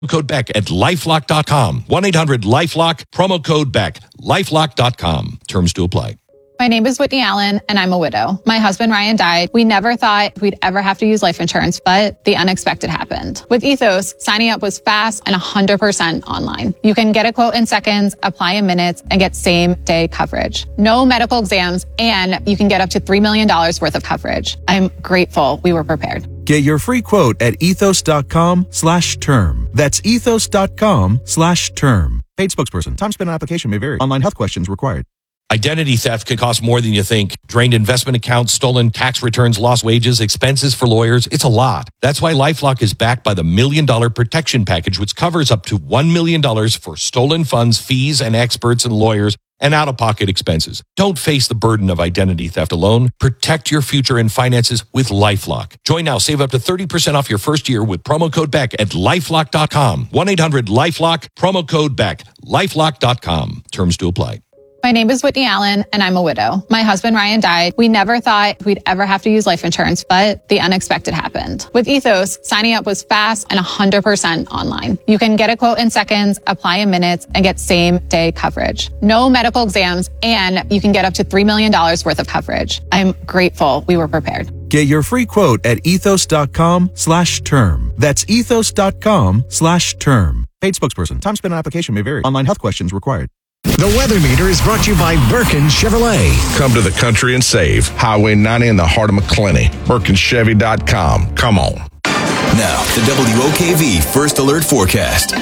Code Beck at LifeLock.com. 1-800-LifeLock. Promo code Beck. LifeLock.com. Terms to apply. My name is Whitney Allen, and I'm a widow. My husband, Ryan, died. We never thought we'd ever have to use life insurance, but the unexpected happened. With Ethos, signing up was fast and 100% online. You can get a quote in seconds, apply in minutes, and get same-day coverage. No medical exams, and you can get up to $3 million worth of coverage. I'm grateful we were prepared. Get your free quote at ethos.com/term. That's ethos.com/term. Paid spokesperson. Time spent on application may vary. Online health questions required. Identity theft can cost more than you think. Drained investment accounts, stolen tax returns, lost wages, expenses for lawyers. It's a lot. That's why LifeLock is backed by the $1 Million Protection Package, which covers up to $1 million for stolen funds, fees, and experts and lawyers, and out-of-pocket expenses. Don't face the burden of identity theft alone. Protect your future and finances with LifeLock. Join now. Save up to 30% off your first year with promo code Beck at LifeLock.com. 1-800-LifeLock. Promo code Beck. LifeLock.com. Terms to apply. My name is Whitney Allen, and I'm a widow. My husband, Ryan, died. We never thought we'd ever have to use life insurance, but the unexpected happened. With Ethos, signing up was fast and 100% online. You can get a quote in seconds, apply in minutes, and get same-day coverage. No medical exams, and you can get up to $3 million worth of coverage. I'm grateful we were prepared. Get your free quote at ethos.com/term. That's ethos.com/term. Paid spokesperson. Time spent on application may vary. Online health questions required. The Weather Meter is brought to you by Birkin Chevrolet. Come to the country and save. Highway 90 in the heart of McClenny. BirkinChevy.com. Come on. Now, the WOKV First Alert Forecast.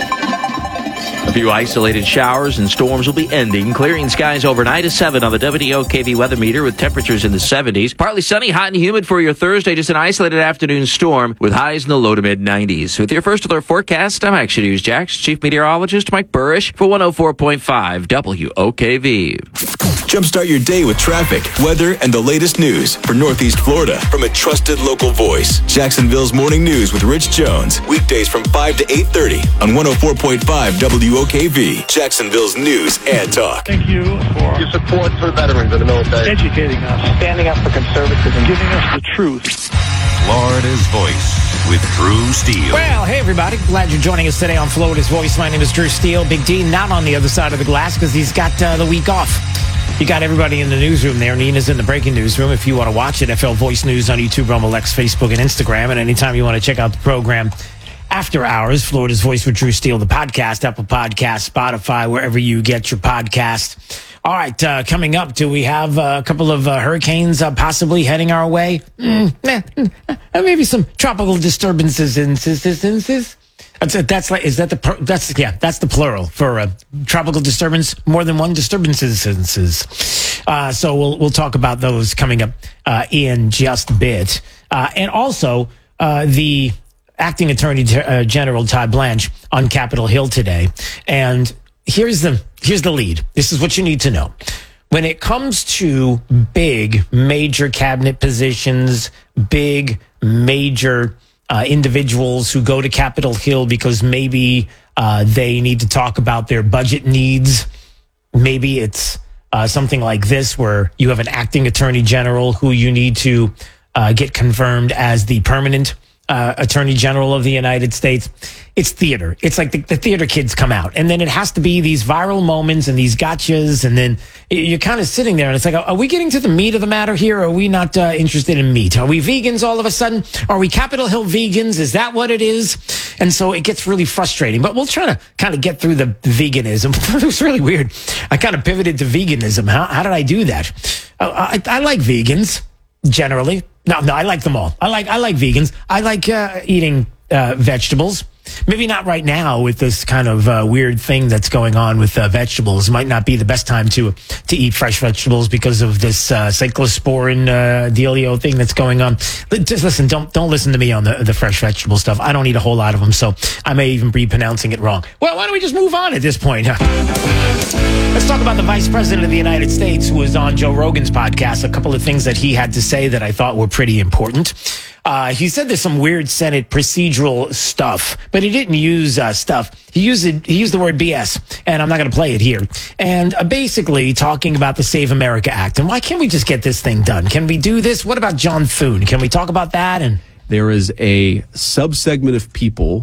A few isolated showers and storms will be ending. Clearing skies overnight at 7 on the WOKV weather meter with temperatures in the 70s. Partly sunny, hot and humid for your Thursday. Just an isolated afternoon storm with highs in the low to mid 90s. With your First Alert forecast, I'm Action News Jax Chief Meteorologist Mike Burrish for 104.5 WOKV. Jumpstart your day with traffic, weather, and the latest news for Northeast Florida from a trusted local voice. Jacksonville's Morning News with Rich Jones. Weekdays from 5 to 8:30 on 104.5 WOKV. Jacksonville's News and Talk. Thank you for your support for veterans in the military. Educating us. Standing up for conservatism. Giving us the truth. Florida's Voice with Drew Steele. Well, hey, everybody. Glad you're joining us today on Florida's Voice. My name is Drew Steele. Big D not on the other side of the glass because he's got the week off. You got everybody in the newsroom there. Nina's in the breaking newsroom. If you want to watch it, FL Voice News on YouTube, Rumble X, Facebook, and Instagram. And anytime you want to check out the program after hours, Florida's Voice with Drew Steele, the podcast, Apple Podcast, Spotify, wherever you get your podcast. All right, coming up, do we have a couple of hurricanes possibly heading our way? Maybe some tropical disturbances. That's the plural for a tropical disturbance. More than one disturbances. So we'll talk about those coming up in just a bit, and also the Acting Attorney General Todd Blanche on Capitol Hill today. And here's the lead. This is what you need to know. When it comes to big, major cabinet positions, big, major individuals who go to Capitol Hill because maybe they need to talk about their budget needs. Maybe it's something like this where you have an acting attorney general who you need to get confirmed as the permanent Attorney General of the United States. It's theater. It's like the theater kids come out, and then it has to be these viral moments and these gotchas, and then you're kind of sitting there, and it's like, are we getting to the meat of the matter here, or are we not interested in meat? Are we vegans all of a sudden? Are we Capitol Hill vegans? Is that what it is? And so it gets really frustrating, but we'll try to kind of get through the veganism. It was really weird. I kind of pivoted to veganism. How did I do that? I like vegans, generally. No, I like them all. I like vegans. I like eating vegetables. Maybe not right now with this kind of weird thing that's going on with vegetables. Might not be the best time to eat fresh vegetables because of this cyclosporin dealio thing that's going on. Just listen, don't listen to me on the fresh vegetable stuff. I don't eat a whole lot of them, so I may even be pronouncing it wrong. Well, why don't we just move on at this point? Let's talk about the Vice President of the United States who was on Joe Rogan's podcast. A couple of things that he had to say that I thought were pretty important. He said there's some weird Senate procedural stuff, but he didn't use stuff. He used the word BS, and I'm not going to play it here. And basically talking about the Save America Act. And why can't we just get this thing done? Can we do this? What about John Thune? Can we talk about that? And there is a subsegment of people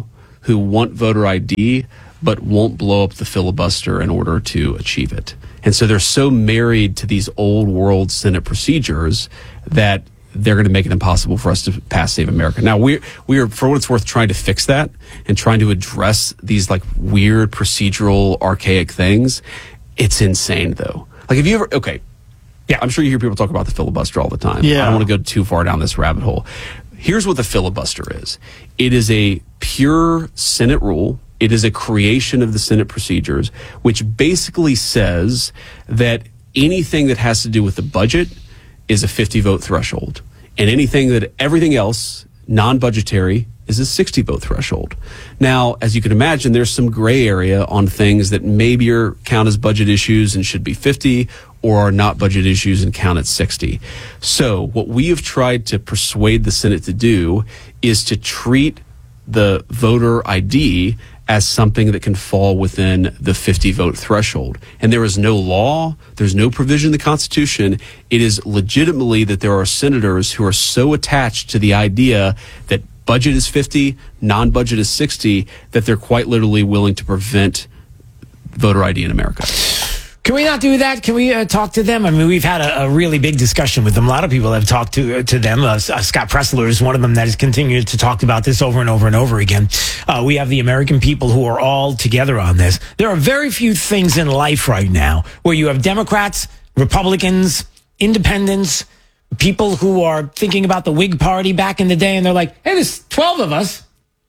who want voter ID but won't blow up the filibuster in order to achieve it. And so they're so married to these old world Senate procedures that they're going to make it impossible for us to pass Save America. Now, we are, for what it's worth, trying to fix that and trying to address these like weird procedural archaic things. It's insane, though. Like, have you ever, okay, yeah, I'm sure you hear people talk about the filibuster all the time. Yeah. I don't want to go too far down this rabbit hole. Here's what the filibuster is. It is a pure Senate rule. It is a creation of the Senate procedures, which basically says that anything that has to do with the budget is a 50-vote threshold. And everything else, non-budgetary, is a 60-vote threshold. Now, as you can imagine, there's some gray area on things that maybe count as budget issues and should be 50, or are not budget issues and count at 60. So what we have tried to persuade the Senate to do is to treat the voter ID as something that can fall within the 50-vote threshold. And there is no law, there's no provision in the Constitution. It is legitimately that there are senators who are so attached to the idea that budget is 50, non-budget is 60, that they're quite literally willing to prevent voter ID in America. Can we not do that? Can we talk to them? I mean, we've had a really big discussion with them. A lot of people have talked to them. Scott Pressler is one of them that has continued to talk about this over and over and over again. We have the American people who are all together on this. There are very few things in life right now where you have Democrats, Republicans, independents, people who are thinking about the Whig Party back in the day, and they're like, hey, there's 12 of us.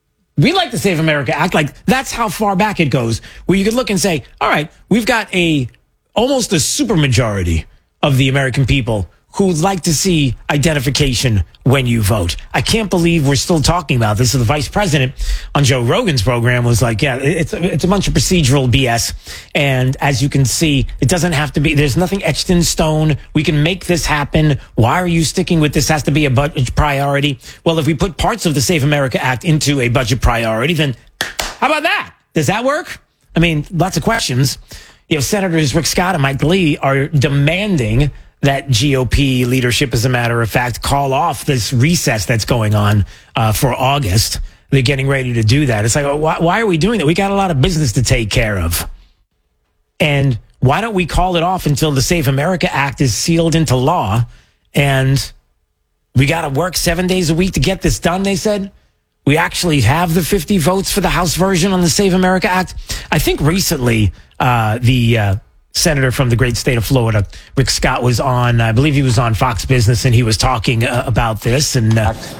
We like the Save America Act. Like, that's how far back it goes, where you could look and say, all right, we've got almost a supermajority of the American people who like to see identification when you vote. I can't believe we're still talking about this. So the vice president on Joe Rogan's program was like, yeah, it's a bunch of procedural BS. And as you can see, it doesn't have to be, there's nothing etched in stone. We can make this happen. Why are you sticking with this has to be a budget priority? Well, if we put parts of the Save America Act into a budget priority, then how about that? Does that work? I mean, lots of questions. You know, Senators Rick Scott and Mike Lee are demanding that GOP leadership, as a matter of fact, call off this recess that's going on for August. They're getting ready to do that. It's like, why are we doing that? We got a lot of business to take care of. And why don't we call it off until the Save America Act is sealed into law? And we got to work 7 days a week to get this done, they said. We actually have the 50 votes for the House version on the Save America Act. I think recently the senator from the great state of Florida, Rick Scott, was on, I believe he was on Fox Business, and he was talking about this. And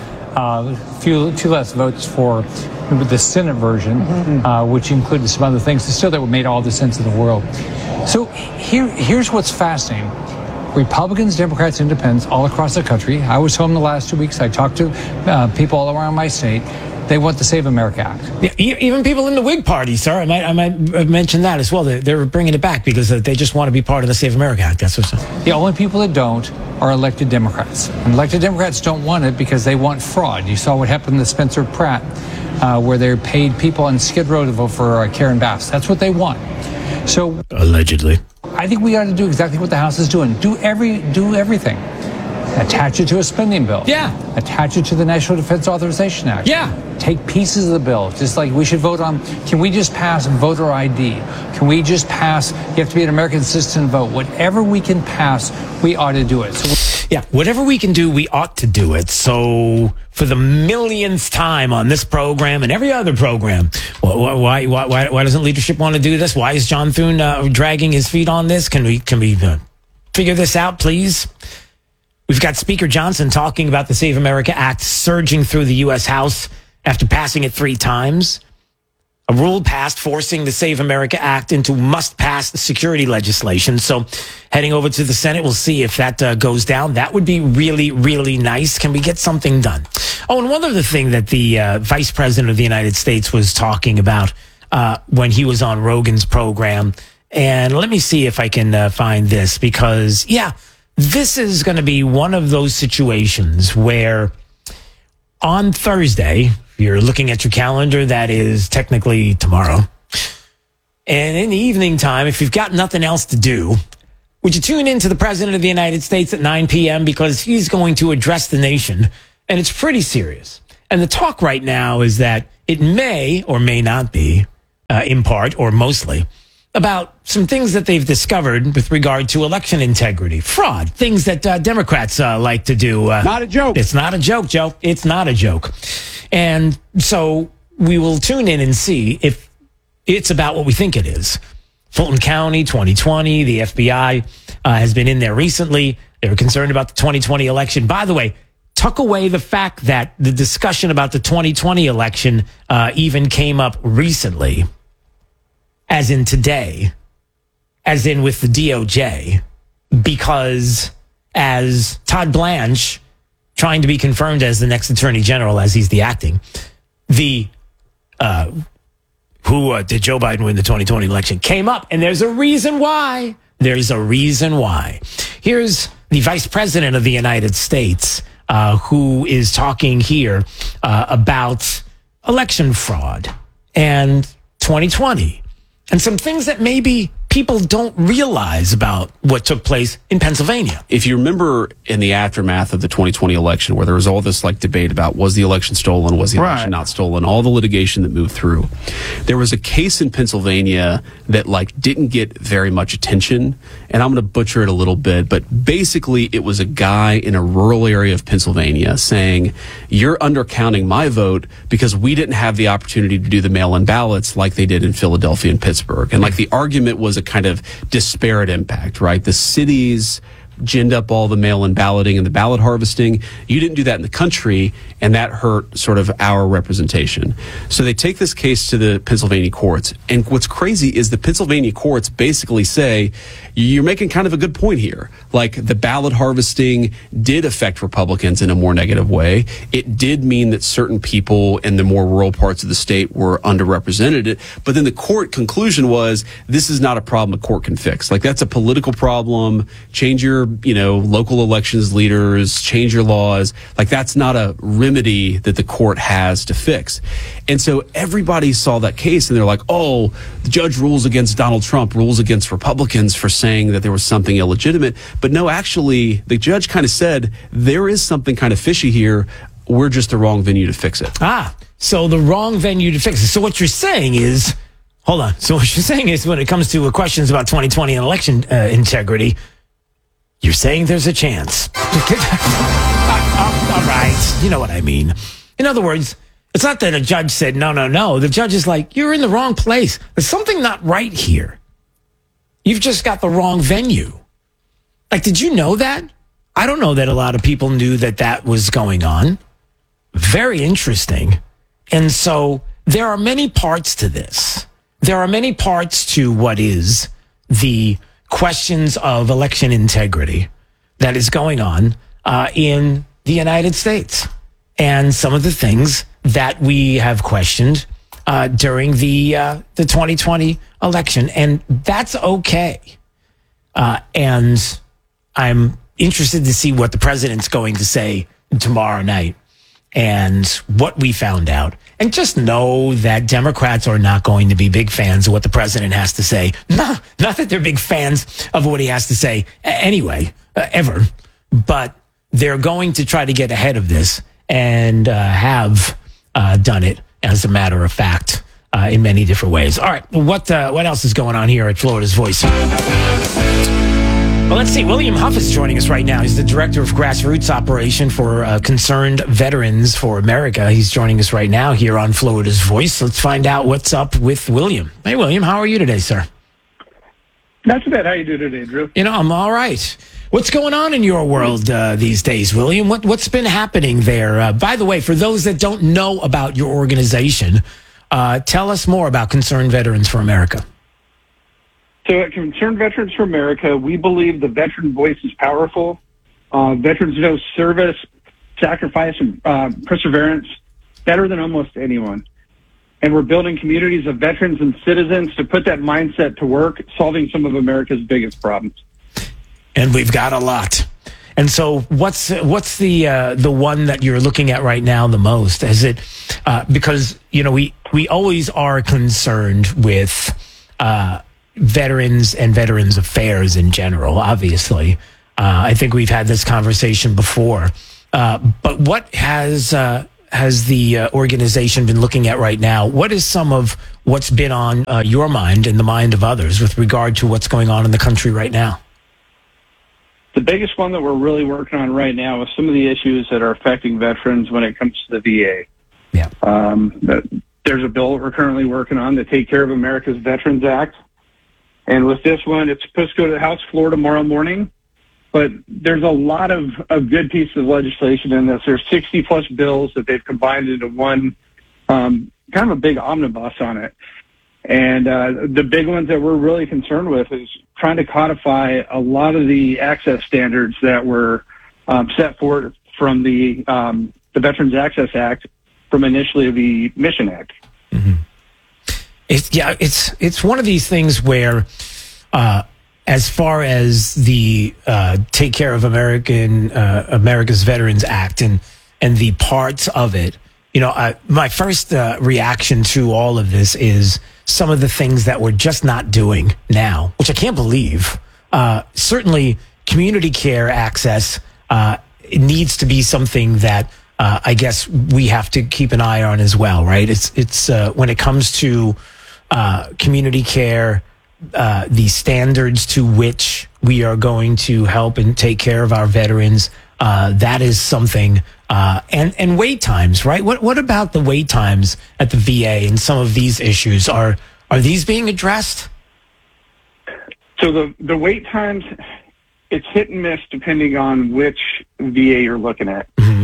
two less votes for the Senate version, which included some other things. Still, that made all the sense in the world. So here's what's fascinating. Republicans, Democrats, Independents all across the country. I was home the last 2 weeks. I talked to people all around my state. They want the Save America Act. Yeah, even people in the Whig Party, sir. I might mention that as well. They're bringing it back because they just want to be part of the Save America Act. That's what's up. The only people that don't are elected Democrats. And elected Democrats don't want it because they want fraud. You saw what happened to Spencer Pratt, where they paid people on Skid Row to vote for Karen Bass. That's what they want. So allegedly, I think we ought to do exactly what the House is doing. Do everything. Attach it to a spending bill. Yeah. Attach it to the National Defense Authorization Act. Yeah. Take pieces of the bill, just like we should vote on. Can we just pass voter ID? Can we just pass, you have to be an American citizen to vote? Whatever we can pass, we ought to do it. Yeah, whatever we can do, we ought to do it. So for the millionth time on this program and every other program, why doesn't leadership want to do this? Why is John Thune dragging his feet on this? Can we figure this out, please? We've got Speaker Johnson talking about the Save America Act surging through the U.S. House after passing it 3 times. A rule passed forcing the Save America Act into must-pass security legislation. So heading over to the Senate, we'll see if that goes down. That would be really, really nice. Can we get something done? Oh, and one other thing that the Vice President of the United States was talking about when he was on Rogan's program. And let me see if I can find this because, yeah, this is going to be one of those situations where on Thursday, if you're looking at your calendar, that is technically tomorrow. And in the evening time, if you've got nothing else to do, would you tune in to the President of the United States at 9 p.m. because he's going to address the nation. And it's pretty serious. And the talk right now is that it may or may not be, in part or mostly, about some things that they've discovered with regard to election integrity, fraud, things that Democrats like to do. Not a joke. It's not a joke, Joe. It's not a joke. And so we will tune in and see if it's about what we think it is. Fulton County, 2020, the FBI has been in there recently. They were concerned about the 2020 election. By the way, tuck away the fact that the discussion about the 2020 election even came up recently, as in today, as in with the DOJ, because as Todd Blanche, trying to be confirmed as the next attorney general, as he's the acting, who did Joe Biden win the 2020 election, came up, and there's a reason why. There's a reason why. Here's the vice president of the United States, who is talking here about election fraud and 2020 and some things that maybe people don't realize about what took place in Pennsylvania. If you remember in the aftermath of the 2020 election, where there was all this debate about was the election stolen, was the election not stolen, all the litigation that moved through, there was a case in Pennsylvania that didn't get very much attention, and I'm going to butcher it a little bit, but basically it was a guy in a rural area of Pennsylvania saying, you're undercounting my vote because we didn't have the opportunity to do the mail-in ballots like they did in Philadelphia and Pittsburgh. And the argument was a kind of disparate impact, right? The cities ginned up all the mail-in balloting and the ballot harvesting. You didn't do that in the country, and that hurt sort of our representation. So they take this case to the Pennsylvania courts, and what's crazy is the Pennsylvania courts basically say, you're making kind of a good point here. The ballot harvesting did affect Republicans in a more negative way. It did mean that certain people in the more rural parts of the state were underrepresented. But then the court conclusion was, this is not a problem a court can fix. That's a political problem. Change your local elections leaders, change your laws. That's not a remedy that the court has to fix. And so everybody saw that case and they're like, oh, the judge rules against Donald Trump, rules against Republicans for saying that there was something illegitimate. But no, actually, the judge kind of said there is something kind of fishy here. We're just the wrong venue to fix it. So the wrong venue to fix it. So what you're saying is, hold on. So what you're saying is when it comes to questions about 2020 and election integrity, you're saying there's a chance. All right. You know what I mean. In other words, it's not that a judge said, no. The judge is like, you're in the wrong place. There's something not right here. You've just got the wrong venue. Did you know that? I don't know that a lot of people knew that was going on. Very interesting. And so there are many parts to this. There are many parts to what is the questions of election integrity that is going on in the United States. And some of the things that we have questioned during the 2020 election. And that's okay. And I'm interested to see what the president's going to say tomorrow night and what we found out. And just know that Democrats are not going to be big fans of what the president has to say. Not that they're big fans of what he has to say anyway, ever. But they're going to try to get ahead of this and have done it, as a matter of fact, in many different ways. All right, what else is going on here at Florida's Voice? Well, let's see. William Huff is joining us right now. He's the director of grassroots operation for Concerned Veterans for America. He's joining us right now here on Florida's Voice. Let's find out what's up with William. Hey, William, how are you today, sir? Not too bad. How you doing today, Drew? I'm all right. What's going on in your world these days, William? What's been happening there? By the way, for those that don't know about your organization, tell us more about Concerned Veterans for America. So at Concerned Veterans for America, we believe the veteran voice is powerful. Veterans know service, sacrifice, and perseverance better than almost anyone. And we're building communities of veterans and citizens to put that mindset to work, solving some of America's biggest problems. And we've got a lot. And so what's the one that you're looking at right now the most? Is it because, we always are concerned with veterans and veterans affairs in general, obviously. I think we've had this conversation before. But what has has the organization been looking at right now? What is some of what's been on your mind and the mind of others with regard to what's going on in the country right now? The biggest one that we're really working on right now is some of the issues that are affecting veterans when it comes to the VA. Yeah. There's a bill that we're currently working on, the Take Care of America's Veterans Act. And with this one, it's supposed to go to the House floor tomorrow morning. But there's a lot of good pieces of legislation in this. There's 60-plus bills that they've combined into one, kind of a big omnibus on it. And the big ones that we're really concerned with is trying to codify a lot of the access standards that were set forth from the Veterans Access Act from initially the Mission Act. Mm-hmm. It's one of these things where, as far as the Take Care of America's Veterans Act and the parts of it, my first reaction to all of this is some of the things that we're just not doing now, which I can't believe. Certainly, community care access it needs to be something that I guess we have to keep an eye on as well, right? It's when it comes to community care, the standards to which we are going to help and take care of our veterans, that is something. And wait times, right? What about the wait times at the VA and some of these issues? Are these being addressed? So the wait times, it's hit and miss depending on which VA you're looking at. Mm-hmm.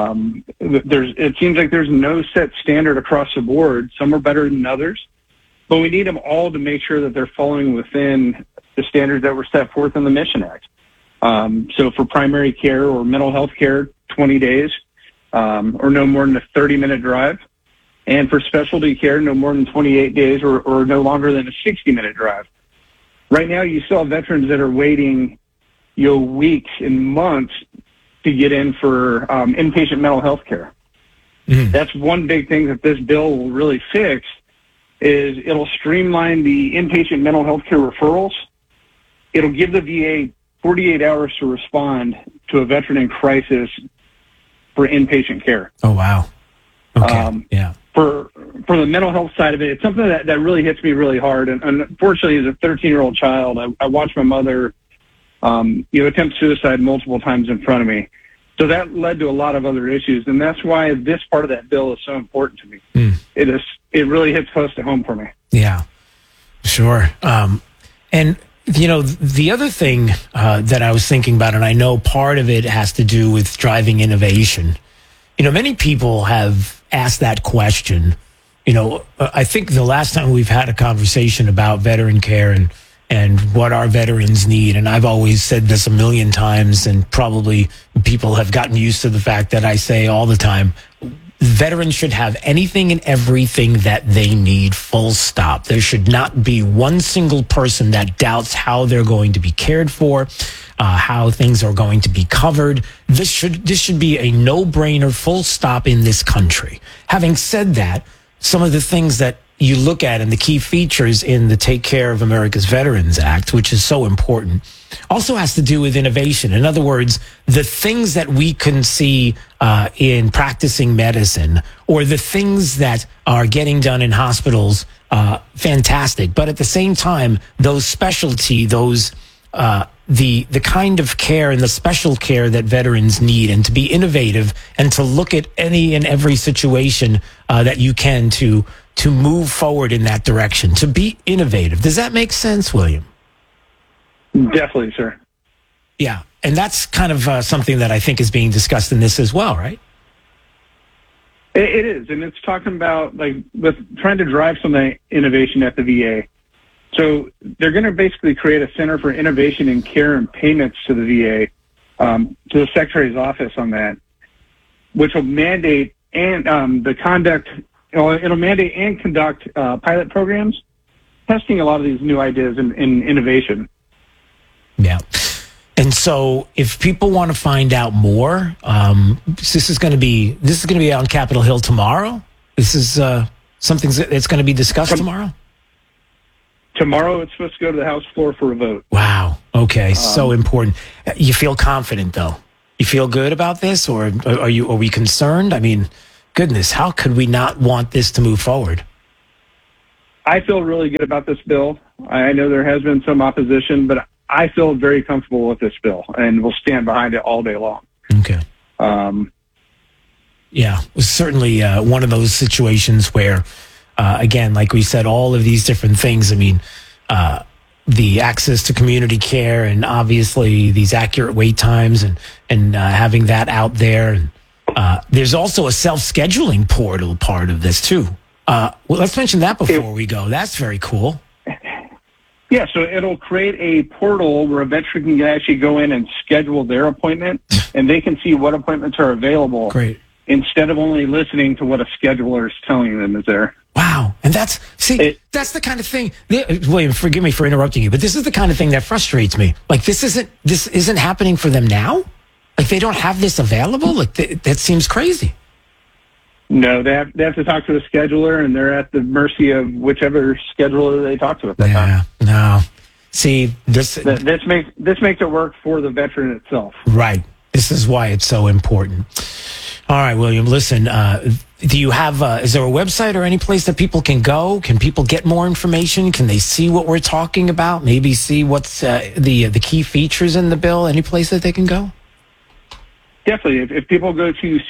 It seems like there's no set standard across the board. Some are better than others, but we need them all to make sure that they're following within the standards that were set forth in the Mission Act. So for primary care or mental health care, 20 days, or no more than a 30-minute drive. And for specialty care, no more than 28 days or no longer than a 60-minute drive. Right now, you still have veterans that are waiting, weeks and months to get in for inpatient mental health care. Mm-hmm. That's one big thing that this bill will really fix is it'll streamline the inpatient mental health care referrals. It'll give the VA 48 hours to respond to a veteran in crisis for inpatient care. Oh, wow. Okay. Yeah. For the mental health side of it, it's something that really hits me really hard. And unfortunately, as a 13-year-old child, I watched my mother, attempt suicide multiple times in front of me. So that led to a lot of other issues. And that's why this part of that bill is so important to me. It really hits close to home for me. Yeah, sure. And the other thing that I was thinking about, and I know part of it has to do with driving innovation. Many people have asked that question. I think the last time we've had a conversation about veteran care and what our veterans need, and I've always said this a million times, and probably people have gotten used to the fact that I say all the time, veterans should have anything and everything that they need, full stop. There should not be one single person that doubts how they're going to be cared for, how things are going to be covered. This should be a no-brainer, full stop in this country. Having said that, some of the things that you look at and the key features in the Take Care of America's Veterans Act, which is so important, also has to do with innovation. In other words, the things that we can see in practicing medicine or the things that are getting done in hospitals, fantastic. But at the same time, those specialty, the kind of care and the special care that veterans need, and to be innovative and to look at any and every situation that you can to move forward in that direction, to be innovative. Does that make sense, William? Definitely, sir. Yeah, and that's kind of something that I think is being discussed in this as well, right? It is, and it's talking about with trying to drive some innovation at the VA. So they're going to basically create a Center for Innovation in Care and Payments to the VA, to the Secretary's office on that, which will mandate and it'll mandate and conduct pilot programs, testing a lot of these new ideas in innovation. Yeah. And so if people want to find out more, this is going to be on Capitol Hill tomorrow. This is something that's going to be discussed tomorrow. Tomorrow, it's supposed to go to the House floor for a vote. Wow. Okay. So important. You feel confident, though? You feel good about this, or are we concerned? I mean, goodness, how could we not want this to move forward? I feel really good about this bill. I know there has been some opposition, but I feel very comfortable with this bill, and we'll stand behind it all day long. Okay. Yeah, it was certainly one of those situations where, again, like we said, all of these different things. I mean, the access to community care, and obviously these accurate wait times, and having that out there. And there's also a self-scheduling portal part of this too. Well, let's mention that before we go. That's very cool. Yeah, so it'll create a portal where a veteran can actually go in and schedule their appointment, and they can see what appointments are available. Great. Instead of only listening to what a scheduler is telling them is there. Wow. And that's the kind of thing, William, forgive me for interrupting you, but this is the kind of thing that frustrates me. Like, this isn't happening for them now? Like, they don't have this available? Like, that seems crazy. No, they have to talk to the scheduler, and they're at the mercy of whichever scheduler they talk to at that time. No. See, this makes it work for the veteran itself. Right. This is why it's so important. All right, William, listen, do you have, is there a website or any place that people can go? Can people get more information? Can they see what we're talking about? Maybe see what's the key features in the bill? Any place that they can go? Definitely. If people go to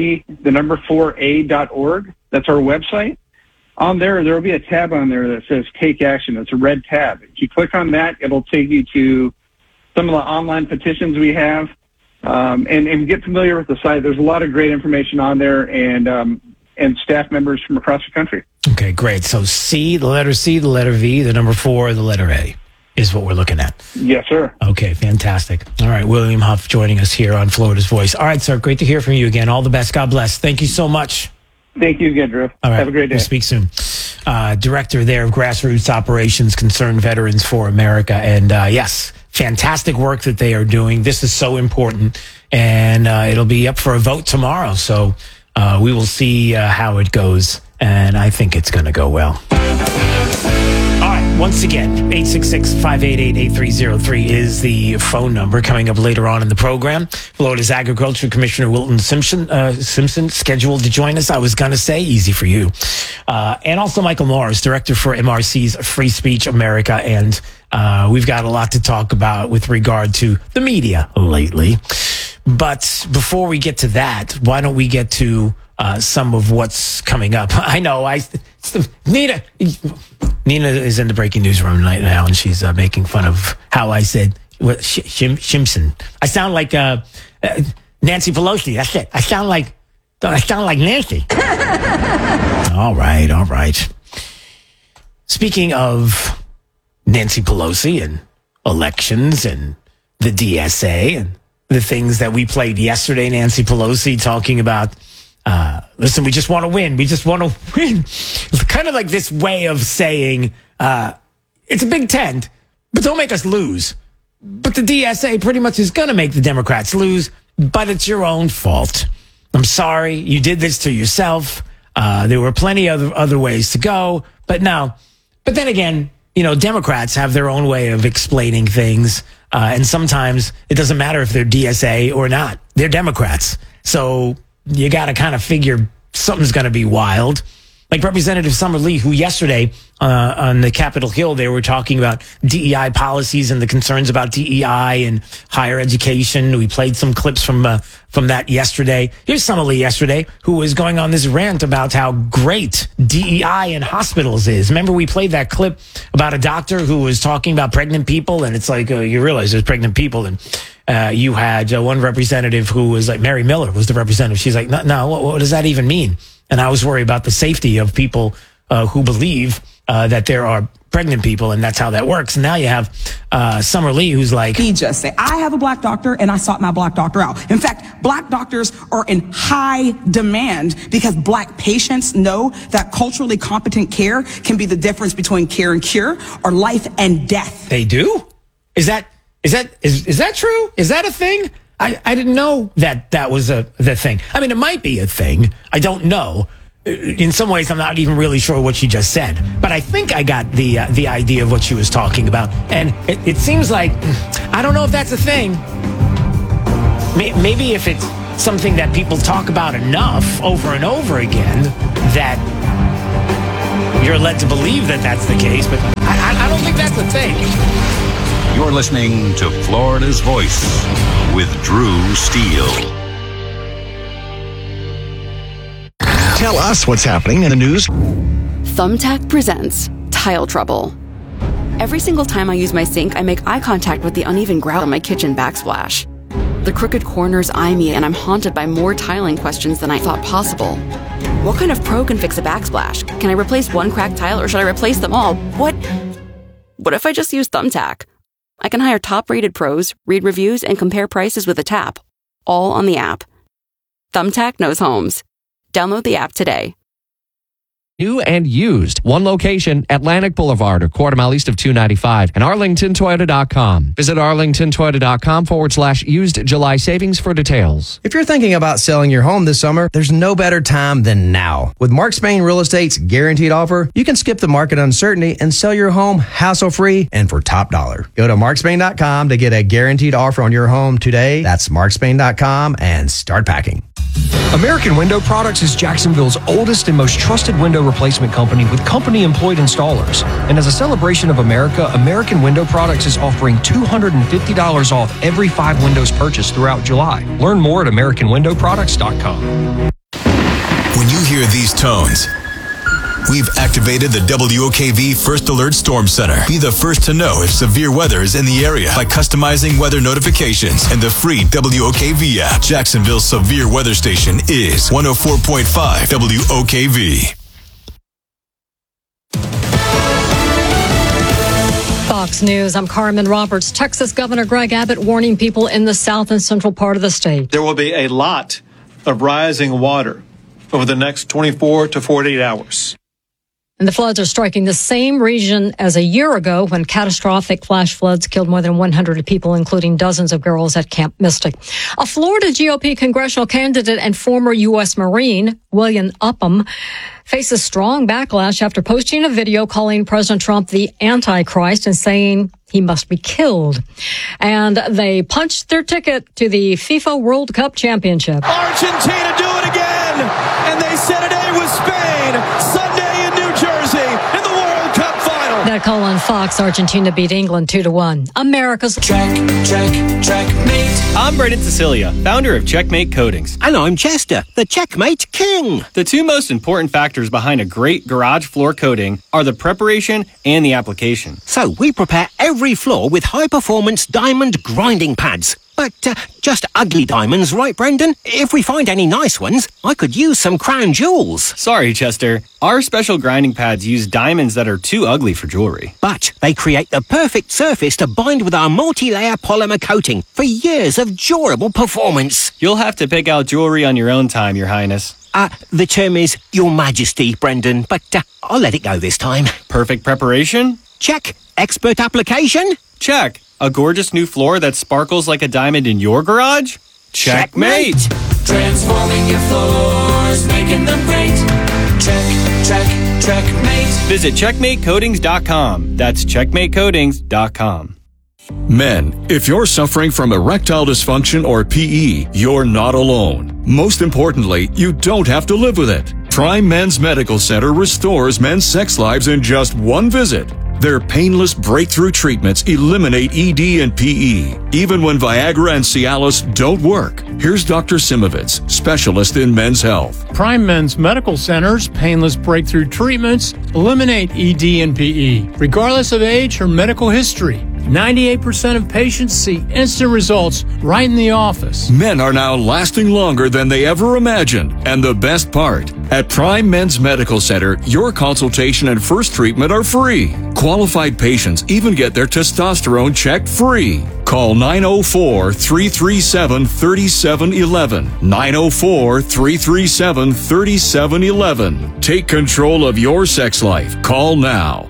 cv4a.org, that's our website. On there will be a tab on there that says Take Action. It's a red tab. If you click on that, it'll take you to some of the online petitions we have, and get familiar with the site. There's a lot of great information on there, and staff members from across the country. Okay, great. So C, the letter C, the letter V, the number 4, the letter A is what we're looking at. Yes, sir. Okay, fantastic. All right, William Huff joining us here on Florida's Voice. All right, sir, great to hear from you again. All the best. God bless. Thank you so much. Thank you again, Drew. All right, have a great day. We'll speak soon. Director there of Grassroots Operations, Concerned Veterans for America. And yes, fantastic work that they are doing. This is so important. And it'll be up for a vote tomorrow. So we will see how it goes. And I think it's going to go well. All right, once again, 866-588-8303 is the phone number. Coming up later on in the program, Florida's Agriculture Commissioner Wilton Simpson scheduled to join us. I was going to say, easy for you. And also Michael Morris, Director for MRC's Free Speech America. And we've got a lot to talk about with regard to the media lately. But before we get to that, why don't we get to some of what's coming up? I know, Nina is in the breaking news room right now, and she's making fun of how I said Simpson. I sound like Nancy Pelosi. That's it. I sound like Nancy. All right. Speaking of Nancy Pelosi and elections and the DSA and the things that we played yesterday, Nancy Pelosi talking about, listen, we just want to win. We just want to win. It's kind of like this way of saying, it's a big tent, but don't make us lose. But the DSA pretty much is going to make the Democrats lose, but it's your own fault. I'm sorry. You did this to yourself. There were plenty of other ways to go, but no. But then again, Democrats have their own way of explaining things. And sometimes it doesn't matter if they're DSA or not. They're Democrats. So you got to kind of figure something's going to be wild. Like Representative Summer Lee, who yesterday on the Capitol Hill, they were talking about DEI policies and the concerns about DEI and higher education. We played some clips from that yesterday. Here's Summer Lee yesterday, who was going on this rant about how great DEI in hospitals is. Remember, we played that clip about a doctor who was talking about pregnant people, and it's like you realize there's pregnant people, and you had one representative who was like, Mary Miller was the representative. She's like, no, what does that even mean? And I was worried about the safety of people who believe that there are pregnant people, and that's how that works. And now you have Summer Lee, who's like, he just say, I have a black doctor and I sought my black doctor out. In fact, black doctors are in high demand because black patients know that culturally competent care can be the difference between care and cure or life and death. They do? Is that true? Is that a thing? I didn't know that was the thing. I mean, it might be a thing. I don't know. In some ways, I'm not even really sure what she just said. But I think I got the idea of what she was talking about. And it seems like, I don't know if that's a thing. Maybe if it's something that people talk about enough over and over again that you're led to believe that that's the case, but I don't think that's the thing. You're listening to Florida's Voice with Drew Steele. Tell us what's happening in the news. Thumbtack presents Tile Trouble. Every single time I use my sink, I make eye contact with the uneven grout on my kitchen backsplash. The crooked corners eye me, and I'm haunted by more tiling questions than I thought possible. What kind of pro can fix a backsplash? Can I replace one cracked tile, or should I replace them all? What if I just use Thumbtack? I can hire top-rated pros, read reviews, and compare prices with a tap, all on the app. Thumbtack knows homes. Download the app today. New and used. One location, Atlantic Boulevard, a quarter mile east of 295, and ArlingtonToyota.com. Visit ArlingtonToyota.com/used July savings for details. If you're thinking about selling your home this summer, there's no better time than now. With Mark Spain Real Estate's guaranteed offer, you can skip the market uncertainty and sell your home hassle-free and for top dollar. Go to MarkSpain.com to get a guaranteed offer on your home today. That's MarkSpain.com and start packing. American Window Products is Jacksonville's oldest and most trusted window replacement company with company-employed installers. And as a celebration of America, American Window Products is offering $250 off every 5 windows purchased throughout July. Learn more at AmericanWindowProducts.com. When you hear these tones, we've activated the WOKV First Alert Storm Center. Be the first to know if severe weather is in the area by customizing weather notifications and the free WOKV app. Jacksonville's severe weather station is 104.5 WOKV. Fox News, I'm Carmen Roberts. Texas Governor Greg Abbott warning people in the south and central part of the state. There will be a lot of rising water over the next 24 to 48 hours. And the floods are striking the same region as a year ago when catastrophic flash floods killed more than 100 people, including dozens of girls at Camp Mystic. A Florida GOP congressional candidate and former U.S. Marine, William Upham, faces strong backlash after posting a video calling President Trump the Antichrist and saying he must be killed. And they punched their ticket to the FIFA World Cup Championship. Argentina do it again, and they set it A with Spain Sunday in New Jersey in the World Cup final. That call on Fox, Argentina beat England 2-1. America's Checkmate. I'm Brendan Cecilia, founder of Checkmate Coatings. And I'm Chester, the Checkmate King. The two most important factors behind a great garage floor coating are the preparation and the application. So we prepare every floor with high-performance diamond grinding pads. But just ugly diamonds, right, Brendan? If we find any nice ones, I could use some crown jewels. Sorry, Chester. Our special grinding pads use diamonds that are too ugly for jewelry. But they create the perfect surface to bind with our multi-layer polymer coating for years of durable performance. You'll have to pick out jewelry on your own time, Your Highness. The term is Your Majesty, Brendan, but I'll let it go this time. Perfect preparation? Check. Expert application? Check. A gorgeous new floor that sparkles like a diamond in your garage? Checkmate! Transforming your floors, making them great. Checkmate. Visit CheckmateCoatings.com. That's CheckmateCoatings.com. Men, if you're suffering from erectile dysfunction or PE, you're not alone. Most importantly, you don't have to live with it. Prime Men's Medical Center restores men's sex lives in just one visit. Their painless breakthrough treatments eliminate ED and PE, even when Viagra and Cialis don't work. Here's Dr. Simovitz, specialist in men's health. Prime Men's Medical Center's painless breakthrough treatments eliminate ED and PE, regardless of age or medical history. 98% of patients see instant results right in the office. Men are now lasting longer than they ever imagined. And the best part, at Prime Men's Medical Center, your consultation and first treatment are free. Qualified patients even get their testosterone checked free. Call 904-337-3711. 904-337-3711. Take control of your sex life. Call now.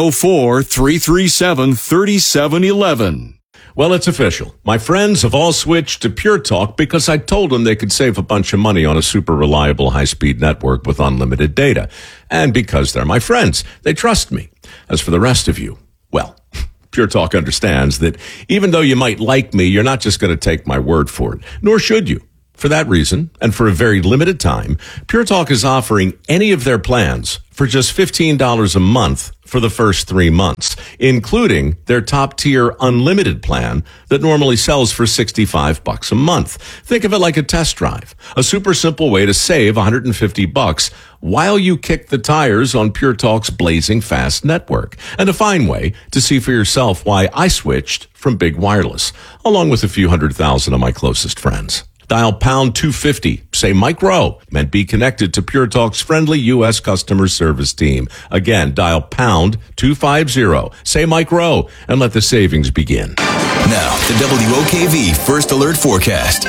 904-337-3711. Well, it's official. My friends have all switched to Pure Talk because I told them they could save a bunch of money on a super reliable high-speed network with unlimited data. And because they're my friends, they trust me. As for the rest of you, well, Pure Talk understands that even though you might like me, you're not just going to take my word for it. Nor should you. For that reason, and for a very limited time, Pure Talk is offering any of their plans for just $15 a month for the first 3 months, including their top-tier unlimited plan that normally sells for $65 a month. Think of it like a test drive, a super simple way to save $150 while you kick the tires on Pure Talk's blazing fast network, and a fine way to see for yourself why I switched from big wireless, along with a few 100,000 of my closest friends. Dial pound 250, say Mike Rowe, and be connected to Pure Talk's friendly U.S. customer service team. Again, dial pound 250, say Mike Rowe, and let the savings begin. Now, the WOKV First Alert Forecast.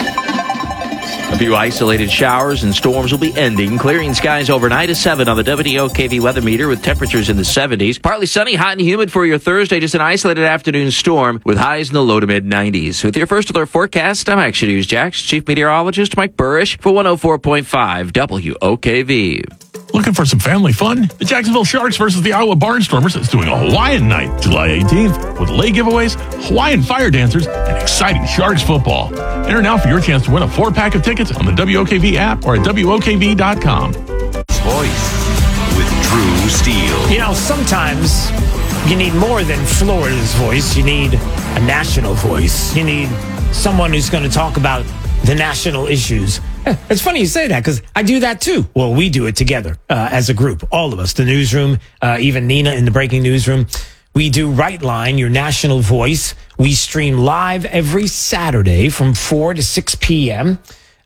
A few isolated showers and storms will be ending, clearing skies overnight, a 7 on the WOKV weather meter with temperatures in the 70s. Partly sunny, hot and humid for your Thursday, just an isolated afternoon storm with highs in the low to mid 90s. With your First Alert forecast, I'm Action News Jax Chief Meteorologist Mike Burrish for 104.5 WOKV. Looking for some family fun? The Jacksonville Sharks versus the Iowa Barnstormers is doing a Hawaiian night, July 18th, with lay giveaways, Hawaiian fire dancers, and exciting Sharks football. Enter now for your chance to win a 4-pack of tickets on the WOKV app or at WOKV.com. Voice with Drew Steele. You know, sometimes you need more than Florida's voice. You need a national voice. You need someone who's going to talk about the national issues. It's funny you say that because I do that too. Well, we do it together as a group, all of us, the newsroom, even Nina in the breaking newsroom. We do Right Line, your national voice. We stream live every Saturday from 4 to 6 p.m.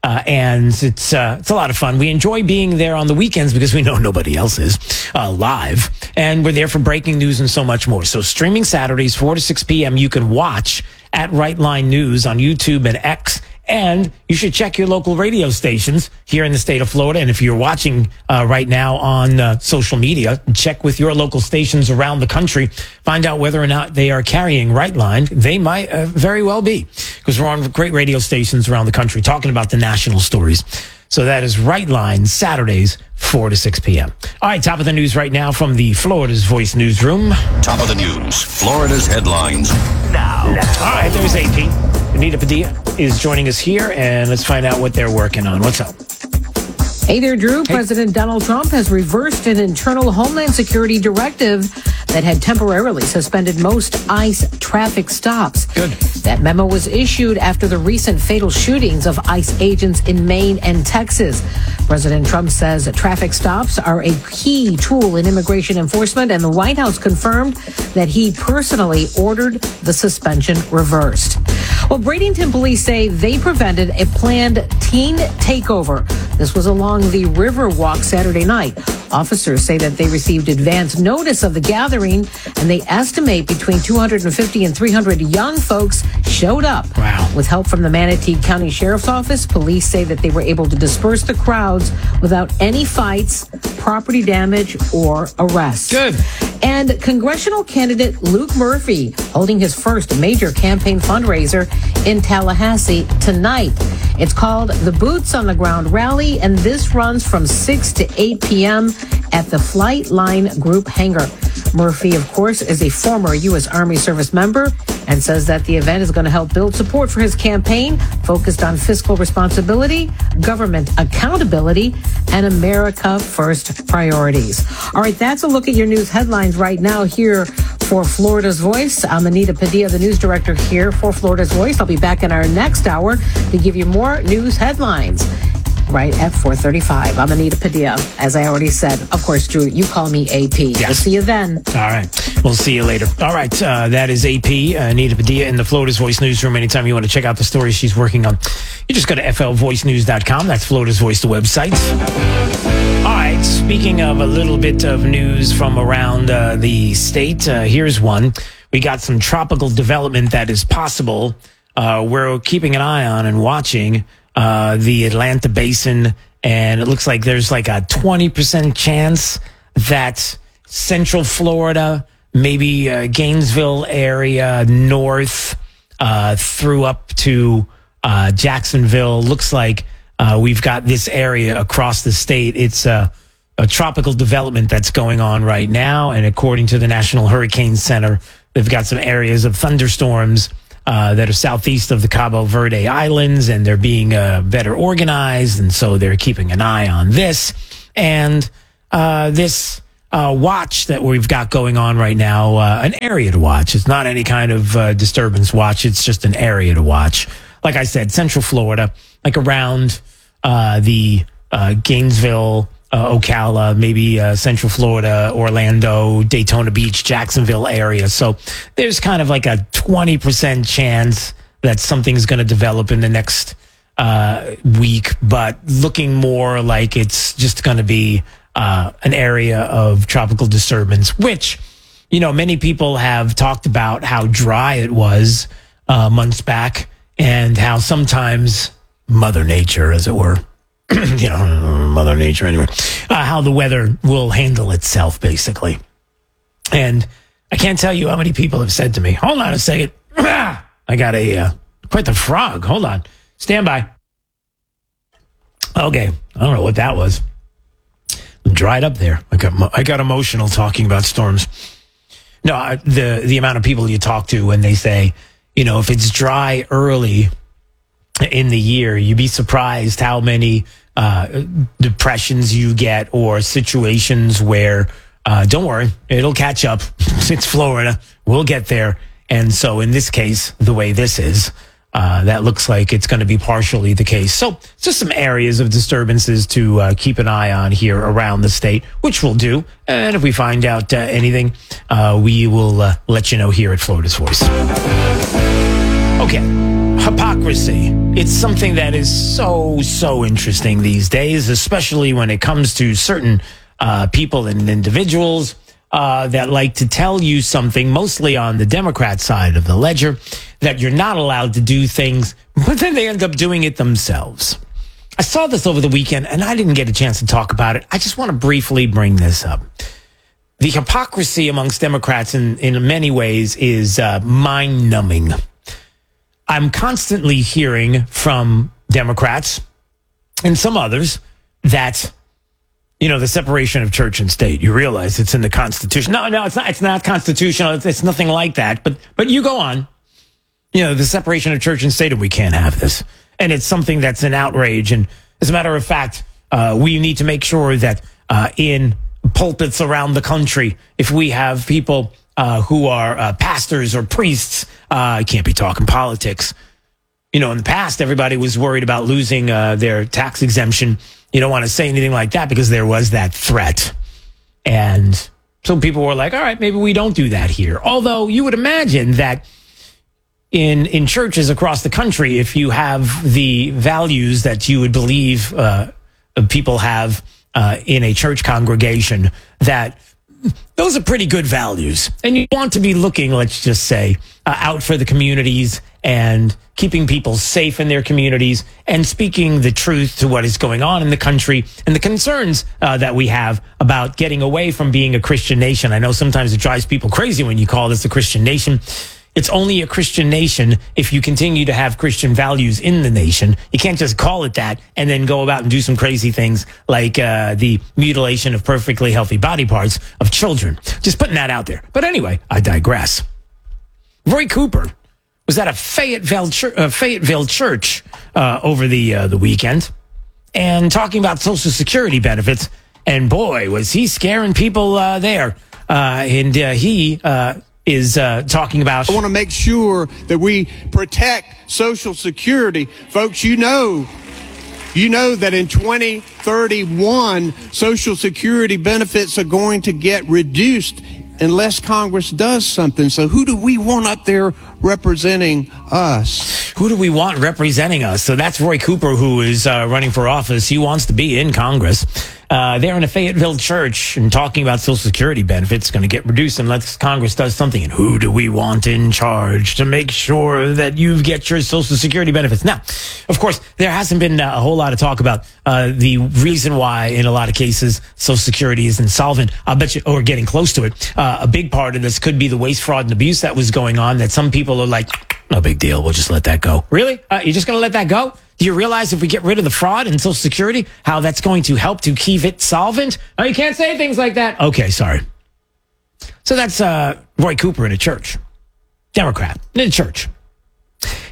And it's a lot of fun. We enjoy being there on the weekends because we know nobody else is live. And we're there for breaking news and so much more. So streaming Saturdays, 4 to 6 p.m. You can watch at Right Line News on YouTube and X. And you should check your local radio stations here in the state of Florida. And if you're watching right now on social media, check with your local stations around the country. Find out whether or not they are carrying Right Line. They might very well be, because we're on great radio stations around the country talking about the national stories. So that is Right Line, Saturdays, 4 to 6 p.m. All right, top of the news right now from the Florida's Voice newsroom. Top of the news, Florida's headlines now. All right, there's AP. Anita Padilla is joining us here, and let's find out what they're working on. What's up? Hey there, Drew. Hey. President Donald Trump has reversed an internal Homeland Security directive that had temporarily suspended most ICE traffic stops. Good. That memo was issued after the recent fatal shootings of ICE agents in Maine and Texas. President Trump says traffic stops are a key tool in immigration enforcement, and the White House confirmed that he personally ordered the suspension reversed. Well, Bradenton police say they prevented a planned teen takeover. This was along the Riverwalk Saturday night. Officers say that they received advance notice of the gathering, and they estimate between 250 and 300 young folks showed up. Wow. With help from the Manatee County Sheriff's Office, police say that they were able to disperse the crowds without any fights, property damage, or arrests. Good. And congressional candidate Luke Murphy holding his first major campaign fundraiser in Tallahassee tonight. It's called the Boots on the Ground Rally, and this runs from 6 to 8 p.m. at the Flight Line Group hangar. Murphy, of course, is a former U.S. Army service member and says that the event is going to help build support for his campaign focused on fiscal responsibility, government accountability, and America First priorities. All right, that's a look at your news headlines right now here for Florida's Voice. I'm Anita Padilla, the news director here for Florida's Voice. I'll be back in our next hour to give you more news headlines. Right at 4:35. I'm Anita Padilla. As I already said, of course, Drew, you call me AP. Yes. We'll see you then. All right. We'll see you later. All right. That is AP, Anita Padilla in the Florida's Voice newsroom. Anytime you want to check out the stories she's working on, you just go to flvoicenews.com. That's Florida's Voice, the website. All right. Speaking of a little bit of news from around the state, here's one. We got some tropical development that is possible. We're keeping an eye on and watching the Atlanta Basin, and it looks like there's like a 20% chance that Central Florida, maybe Gainesville area, north through up to Jacksonville. Looks like we've got this area across the state. It's a tropical development that's going on right now, and according to the National Hurricane Center, they've got some areas of thunderstorms that are southeast of the Cabo Verde Islands, and they're being better organized, and so they're keeping an eye on this. And this watch that we've got going on right now, an area to watch. It's not any kind of disturbance watch. It's just an area to watch. Like I said, Central Florida, like around the Gainesville, Ocala, maybe Central Florida, Orlando, Daytona Beach, Jacksonville area. So there's kind of like a 20% chance that something's going to develop in the next week, but looking more like it's just going to be an area of tropical disturbance, which, you know, many people have talked about how dry it was months back and how sometimes Mother Nature, as it were, you know, Mother Nature anyway, how the weather will handle itself, basically. And I can't tell you how many people have said to me, hold on a second. I got quite the frog. Hold on. Stand by. Okay. I don't know what that was. Dried up there. I got emotional talking about storms. No, the amount of people you talk to when they say, you know, if it's dry early in the year, you'd be surprised how many depressions you get or situations where, don't worry, it'll catch up. It's Florida. We'll get there. And so in this case, the way this is, that looks like it's going to be partially the case. So just some areas of disturbances to keep an eye on here around the state, which we'll do. And if we find out anything, we will let you know here at Florida's Voice. Okay. Hypocrisy. It's something that is so interesting these days, especially when it comes to certain people and individuals that like to tell you something, mostly on the Democrat side of the ledger, that you're not allowed to do things, but then they end up doing it themselves. I saw this over the weekend, and I didn't get a chance to talk about it. I just want to briefly bring this up. The hypocrisy amongst Democrats in many ways is mind-numbing. I'm constantly hearing from Democrats and some others that, you know, the separation of church and state, you realize it's in the Constitution. No, it's not. It's not constitutional. It's nothing like that. But you go on. You know, the separation of church and state, and we can't have this. And it's something that's an outrage. And as a matter of fact, we need to make sure that in pulpits around the country, if we have people who are pastors or priests, can't be talking politics. You know, in the past, everybody was worried about losing their tax exemption. You don't want to say anything like that because there was that threat. And some people were like, all right, maybe we don't do that here. Although you would imagine that in churches across the country, if you have the values that you would believe people have in a church congregation, that those are pretty good values. And you want to be looking, let's just say, out for the communities and keeping people safe in their communities and speaking the truth to what is going on in the country and the concerns that we have about getting away from being a Christian nation. I know sometimes it drives people crazy when you call this a Christian nation. It's only a Christian nation if you continue to have Christian values in the nation. You can't just call it that and then go about and do some crazy things like the mutilation of perfectly healthy body parts of children. Just putting that out there. But anyway, I digress. Roy Cooper was at a Fayetteville church over the weekend and talking about Social Security benefits. And boy, was he scaring people there. He is talking about. I want to make sure that we protect Social Security. Folks, you know that in 2031, Social Security benefits are going to get reduced unless Congress does something. So who do we want up there representing us? Who do we want representing us? So that's Roy Cooper, who is running for office. He wants to be in Congress. They're in a Fayetteville church and talking about Social Security benefits going to get reduced unless Congress does something. And who do we want in charge to make sure that you get your Social Security benefits? Now, of course, there hasn't been a whole lot of talk about the reason why, in a lot of cases, Social Security is insolvent. I'll bet you, or getting close to it. A big part of this could be the waste, fraud, and abuse that was going on, that some people are like, no big deal, we'll just let that go. Really? You're just going to let that go? Do you realize if we get rid of the fraud in Social Security, how that's going to help to keep it solvent? Oh, you can't say things like that. Okay, sorry. So that's Roy Cooper in a church. Democrat in a church.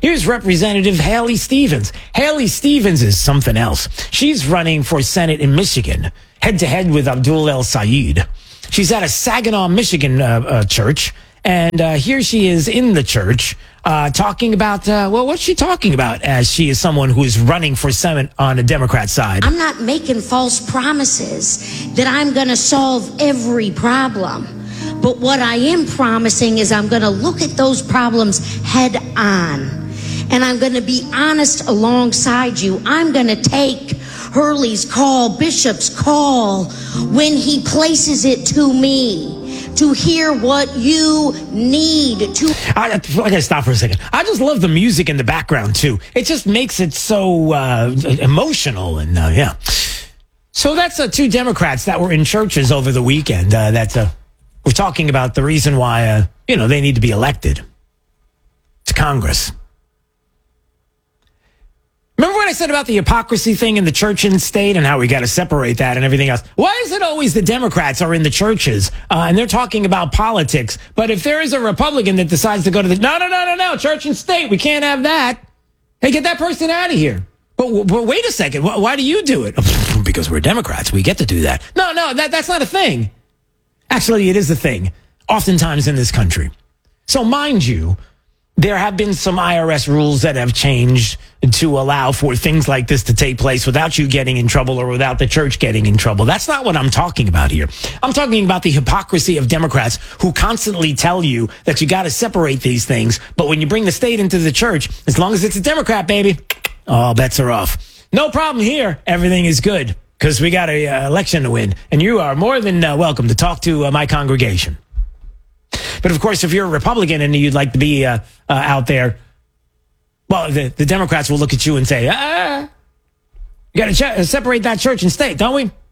Here's Representative Haley Stevens. Haley Stevens is something else. She's running for Senate in Michigan, head-to-head with Abdul El Sayed. She's at a Saginaw, Michigan church, and here she is in the church talking about, what's she talking about as she is someone who is running for Senate on the Democrat side? I'm not making false promises that I'm going to solve every problem. But what I am promising is I'm going to look at those problems head on. And I'm going to be honest alongside you. I'm going to take Hurley's call, Bishop's call, when he places it to me, to hear what you need to. I gotta stop for a second. I just love the music in the background too. It just makes it so emotional, and yeah. So that's two Democrats that were in churches over the weekend. We're talking about the reason why they need to be elected to Congress. Remember what I said about the hypocrisy thing in the church and state and how we got to separate that and everything else? Why is it always the Democrats are in the churches and they're talking about politics? But if there is a Republican that decides to go to no, church and state, we can't have that. Hey, get that person out of here. But wait a second. Why do you do it? Because we're Democrats. We get to do that. No, that's not a thing. Actually, it is a thing, oftentimes in this country. So mind you, there have been some IRS rules that have changed to allow for things like this to take place without you getting in trouble or without the church getting in trouble. That's not what I'm talking about here. I'm talking about the hypocrisy of Democrats who constantly tell you that you got to separate these things. But when you bring the state into the church, as long as it's a Democrat, baby, all bets are off. No problem here. Everything is good because we got an election to win. And you are more than welcome to talk to my congregation. But of course, if you're a Republican and you'd like to be out there, well, the Democrats will look at you and say, you got to separate that church and state, don't we?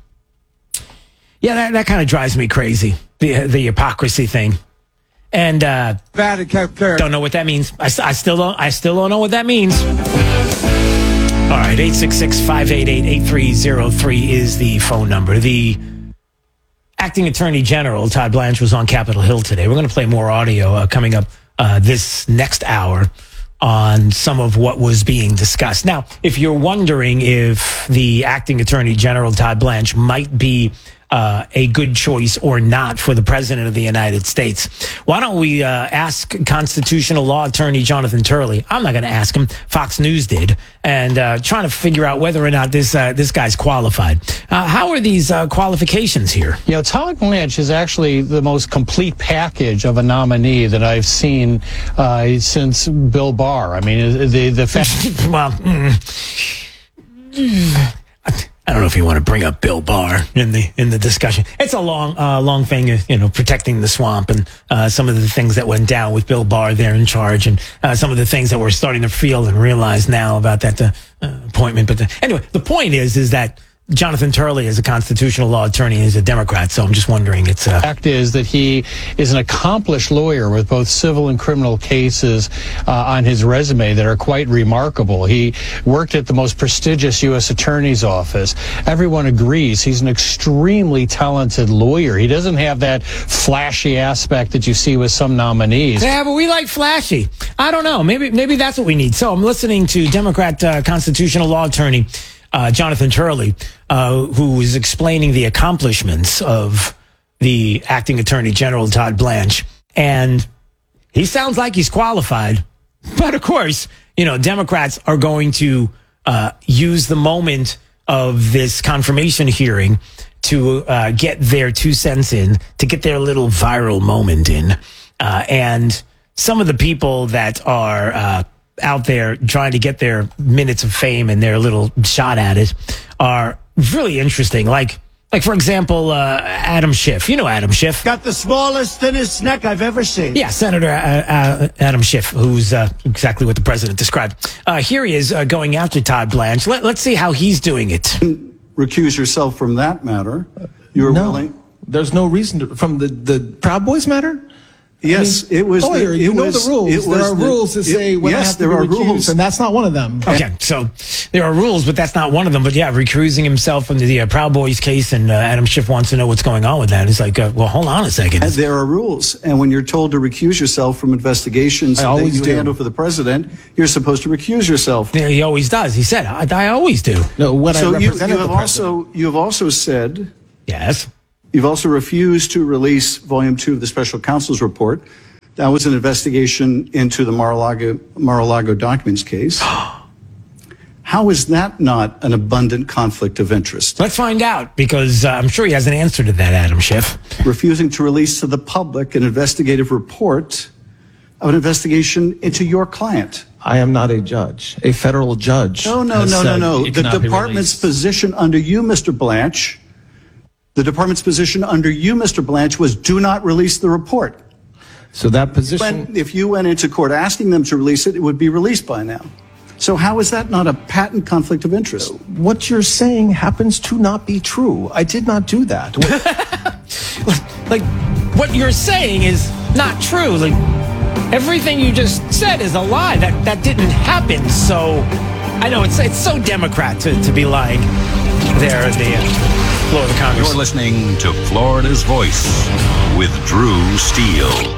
Yeah, that kind of drives me crazy, the hypocrisy thing. And don't know what that means. I still don't know what that means. All right, 866-588-8303 is the phone number. The Acting Attorney General Todd Blanche was on Capitol Hill today. We're going to play more audio coming up this next hour on some of what was being discussed. Now, if you're wondering if the Acting Attorney General Todd Blanche might be a good choice or not for the President of the United States, why don't we ask constitutional law attorney Jonathan Turley? I'm not going to ask him. Fox News did, and trying to figure out whether or not this guy's qualified. How are these qualifications here? Todd Blanche is actually the most complete package of a nominee that I've seen since Bill Barr. I mean, the fact. Well. I don't know if you want to bring up Bill Barr in the discussion. It's a long thing, protecting the swamp and some of the things that went down with Bill Barr there in charge, and some of the things that we're starting to feel and realize now about that appointment. But anyway, the point is that Jonathan Turley is a constitutional law attorney and is a Democrat, so I'm just wondering. The fact is that he is an accomplished lawyer with both civil and criminal cases on his resume that are quite remarkable. He worked at the most prestigious U.S. Attorney's Office. Everyone agrees he's an extremely talented lawyer. He doesn't have that flashy aspect that you see with some nominees. Yeah, but we like flashy. I don't know. Maybe that's what we need. So I'm listening to Democrat constitutional law attorney Jonathan Turley, who is explaining the accomplishments of the Acting Attorney General Todd Blanche. And he sounds like he's qualified. But of course, Democrats are going to use the moment of this confirmation hearing to get their 2 cents in, to get their little viral moment in. And some of the people that are out there trying to get their minutes of fame and their little shot at it are really interesting. Like for example, Adam Schiff. You know Adam Schiff. Got the smallest, thinnest neck I've ever seen. Yeah, Senator Adam Schiff, who's exactly what the president described. Here he is going after Todd Blanche. Let's see how he's doing it. Recuse yourself from that matter. You were willing. There's no reason to. From the Proud Boys matter? Yes, it was. Lawyer, you know the rules. There are rules that say when I have to be recused, and that's not one of them. Okay, so there are rules, but that's not one of them. But yeah, recusing himself from the Proud Boys case, and Adam Schiff wants to know what's going on with that. He's like, well, hold on a second. And there are rules, and when you're told to recuse yourself from investigations that you handle for the president, you're supposed to recuse yourself. Yeah, he always does. He said, I always do. No, when so I represented the president. You have also said... Yes. You've also refused to release Volume 2 of the Special Counsel's report. That was an investigation into the Mar-a-Lago documents case. How is that not an abundant conflict of interest? Let's find out, because I'm sure he has an answer to that, Adam Schiff. Refusing to release to the public an investigative report of an investigation into your client. I am not a judge, a federal judge. No. The department's position under you, Mr. Blanche... The department's position under you, Mr. Blanche, was do not release the report. So that position... If you went into court asking them to release it, it would be released by now. So how is that not a patent conflict of interest? What you're saying happens to not be true. I did not do that. Like, what you're saying is not true. Like, everything you just said is a lie. That didn't happen. So, I know it's so Democrat to be lying there at the... floor of the Congress. You're listening to Florida's Voice with Drew Steele.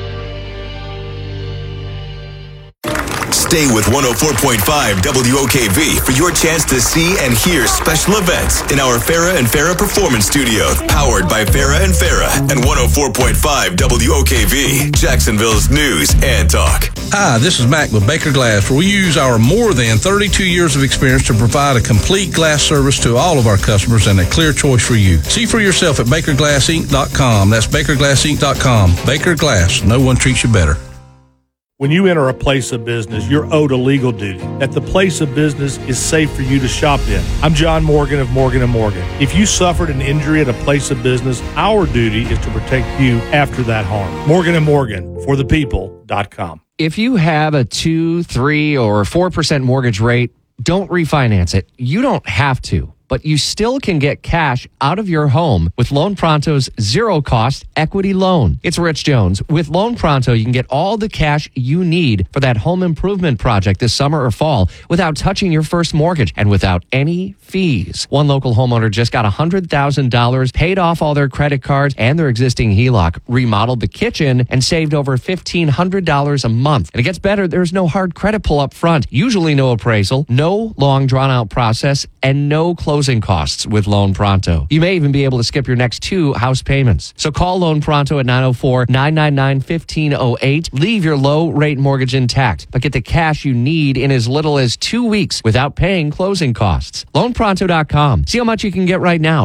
Stay with 104.5 WOKV for your chance to see and hear special events in our Farrah and Farrah Performance Studio, powered by Farrah and Farrah and 104.5 WOKV, Jacksonville's news and talk. Hi, this is Mac with Baker Glass, where we use our more than 32 years of experience to provide a complete glass service to all of our customers and a clear choice for you. See for yourself at BakerGlassInc.com. That's BakerGlassInc.com. Baker Glass. No one treats you better. When you enter a place of business, you're owed a legal duty that the place of business is safe for you to shop in. I'm John Morgan of Morgan & Morgan. If you suffered an injury at a place of business, our duty is to protect you after that harm. Morgan & Morgan, for the people.com. If you have a 2, 3, or 4% mortgage rate, don't refinance it. You don't have to, but you still can get cash out of your home with Loan Pronto's zero-cost equity loan. It's Rich Jones. With Loan Pronto, you can get all the cash you need for that home improvement project this summer or fall without touching your first mortgage and without any fees. One local homeowner just got $100,000, paid off all their credit cards and their existing HELOC, remodeled the kitchen, and saved over $1,500 a month. And it gets better. There's no hard credit pull up front, usually no appraisal, no long drawn-out process, and no closing costs with Loan Pronto. You may even be able to skip your next 2 house payments. So call Loan Pronto at 904-999-1508. Leave your low-rate mortgage intact, but get the cash you need in as little as 2 weeks without paying closing costs. LoanPronto.com. See how much you can get right now.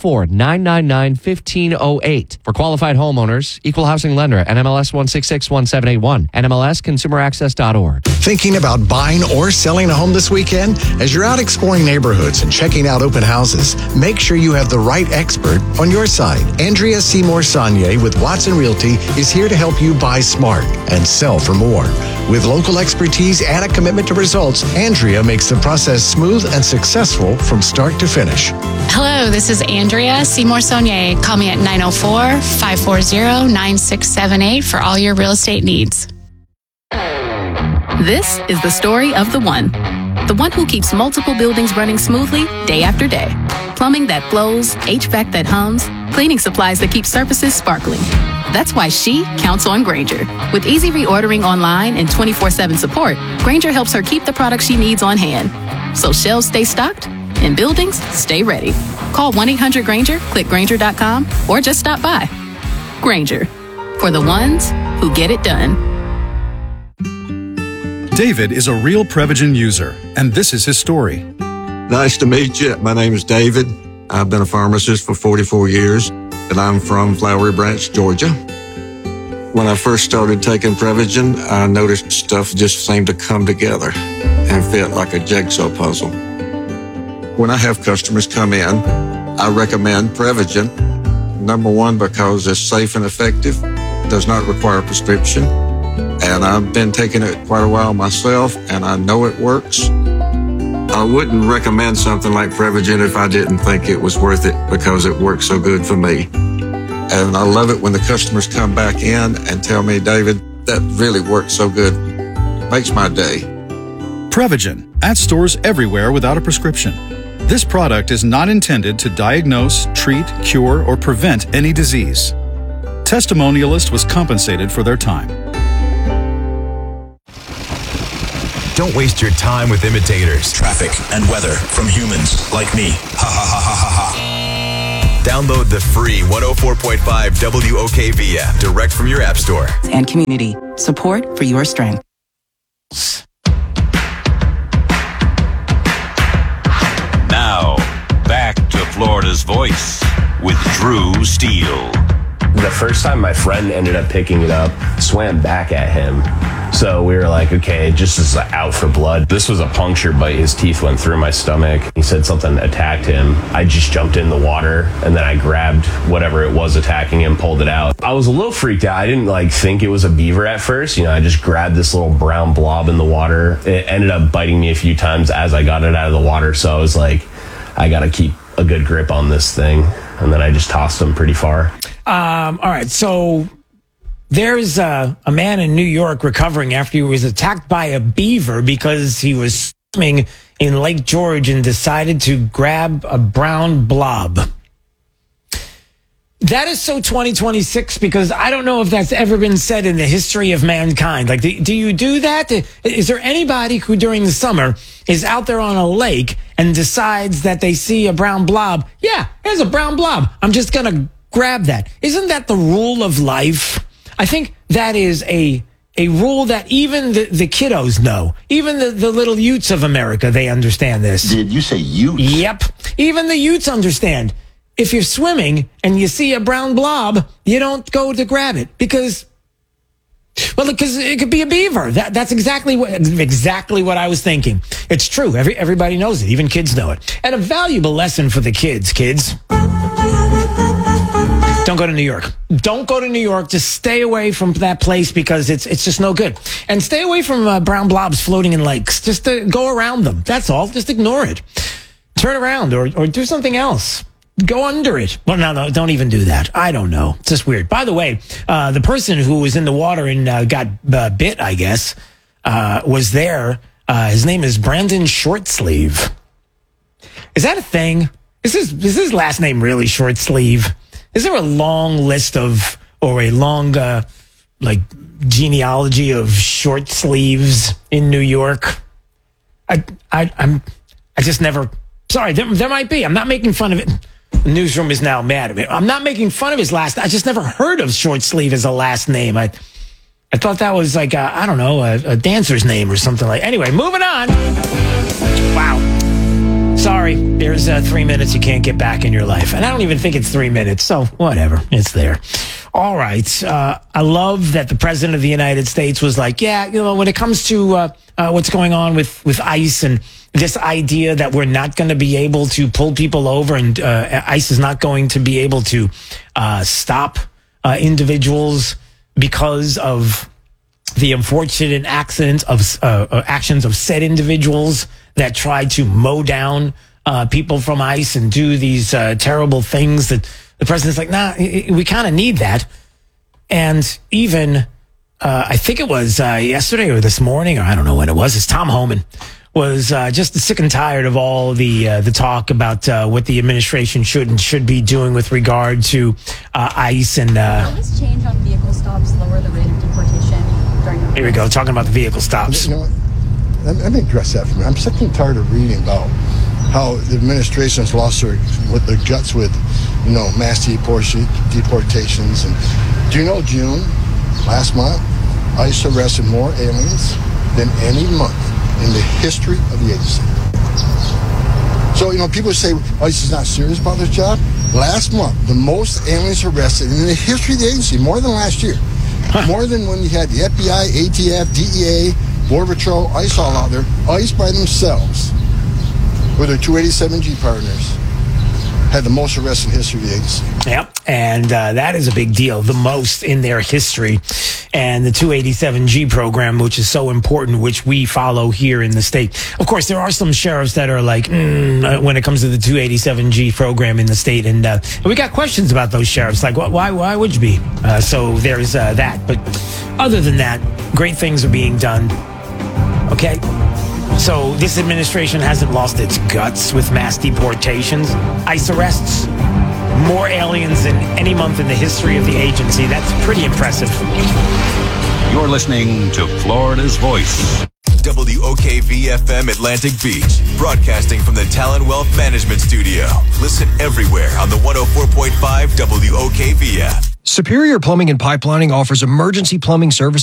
904-999-1508. For qualified homeowners, equal housing lender, NMLS 1661781, NMLSconsumeraccess.org. Thinking about buying or selling a home this weekend? As you're out exploring neighborhoods and checking out open houses, make sure you have the right expert on your side. Andrea Seymour Saunier with Watson Realty is here to help you buy smart and sell for more. With local expertise and a commitment to results, Andrea makes the process smooth and successful from start to finish. Hello, this is Andrea Seymour Saunier. Call me at 904-540-9678 for all your real estate needs. This is the story of the one who keeps multiple buildings running smoothly day after day. Plumbing that flows, HVAC that hums, cleaning supplies that keep surfaces sparkling. That's why she counts on Grainger. With easy reordering online and 24/7 support, Grainger helps her keep the products she needs on hand. So shelves stay stocked and buildings stay ready. Call 1-800-GRAINGER, click Grainger.com, or just stop by. Grainger, for the ones who get it done. David is a real Prevagen user, and this is his story. Nice to meet you. My name is David. I've been a pharmacist for 44 years, and I'm from Flowery Branch, Georgia. When I first started taking Prevagen, I noticed stuff just seemed to come together and fit like a jigsaw puzzle. When I have customers come in, I recommend Prevagen. Number one, because it's safe and effective, does not require a prescription. And I've been taking it quite a while myself, and I know it works. I wouldn't recommend something like Prevagen if I didn't think it was worth it because it works so good for me. And I love it when the customers come back in and tell me, David, that really worked so good. Makes my day. Prevagen, at stores everywhere without a prescription. This product is not intended to diagnose, treat, cure, or prevent any disease. Testimonialist was compensated for their time. Don't waste your time with imitators. Traffic and weather from humans like me. Ha ha ha ha ha ha. Download the free 104.5 WOKV app direct from your app store. And community support for your strength. Now, back to Florida's Voice with Drew Steele. The first time my friend ended up picking it up, swam back at him. So we were like, okay, just is out for blood. This was a puncture bite. His teeth went through my stomach. He said something attacked him. I just jumped in the water and then I grabbed whatever it was attacking him, pulled it out. I was a little freaked out. I didn't think it was a beaver at first. I just grabbed this little brown blob in the water. It ended up biting me a few times as I got it out of the water. So I was like, I got to keep a good grip on this thing. And then I just tossed him pretty far. All right, so there's a man in New York recovering after he was attacked by a beaver because he was swimming in Lake George and decided to grab a brown blob. That is so 2026 because I don't know if that's ever been said in the history of mankind. Do you do that? Is there anybody who during the summer is out there on a lake and decides that they see a brown blob? Yeah, there's a brown blob. I'm just going to grab that. Isn't that the rule of life? I think that is a rule that even the kiddos know. Even the little Utes of America, they understand this. Did you say Utes? Yep. Even the Utes understand. If you're swimming and you see a brown blob, you don't go to grab it because it could be a beaver. That's exactly what I was thinking. It's true. Everybody knows it. Even kids know it. And a valuable lesson for the kids. Don't go to New York. Don't go to New York. Just stay away from that place because it's just no good. And stay away from brown blobs floating in lakes. Just go around them. That's all. Just ignore it. Turn around or do something else. Go under it. Well, no, don't even do that. I don't know. It's just weird. By the way, the person who was in the water and got bit, I guess, was there. His name is Brandon Shortsleeve. Is that a thing? Is his last name really Shortsleeve? Is there a long list or a long, genealogy of short sleeves in New York? I just never, sorry, there might be. I'm not making fun of it. The newsroom is now mad at me. I'm not making fun of his last, I just never heard of short sleeve as a last name. I thought that was like, a dancer's name or something like, anyway, moving on. Wow. Sorry, there's 3 minutes you can't get back in your life. And I don't even think it's 3 minutes, so whatever, it's there. All right, I love that the President of the United States was like, when it comes to what's going on with ICE and this idea that we're not going to be able to pull people over and ICE is not going to be able to stop individuals because of the unfortunate actions of said individuals that try to mow down people from ICE and do these terrible things that the president's like, nah, we kind of need that. And even, I think it was yesterday or this morning, or I don't know when it was, it's Tom Homan was just sick and tired of all the talk about what the administration should be doing with regard to ICE and... Will this change on vehicle stops lower the rate of deportation during the... Here we go, talking about the vehicle stops. You know what? Let me address that for me. I'm sick and tired of reading about how the administration has lost their guts with, mass deportations. And do you know June, last month, ICE arrested more aliens than any month in the history of the agency. So, people say ICE is not serious about their job. Last month, the most aliens arrested in the history of the agency, more than last year. More than when you had the FBI, ATF, DEA, Border Patrol, ICE all out there. ICE by themselves, with their 287G partners, had the most arrests in history of the agency. Yep, and that is a big deal, the most in their history. And the 287G program, which is so important, which we follow here in the state. Of course, there are some sheriffs that are like, when it comes to the 287G program in the state. And we got questions about those sheriffs, like, why would you be? So there's that. But other than that, great things are being done. Okay? So this administration hasn't lost its guts with mass deportations, ICE arrests, more aliens than any month in the history of the agency. That's pretty impressive. You're listening to Florida's Voice. WOKV-FM Atlantic Beach, broadcasting from the Talon Wealth Management Studio. Listen everywhere on the 104.5 WOKV app. Superior Plumbing and Pipelining offers emergency plumbing services